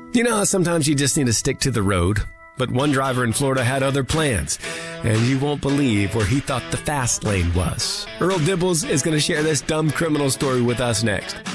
You know how sometimes you just need to stick to the road? But one driver in Florida had other plans, and you won't believe where he thought the fast lane was. Earl Dibbles is going to share this dumb criminal story with us next.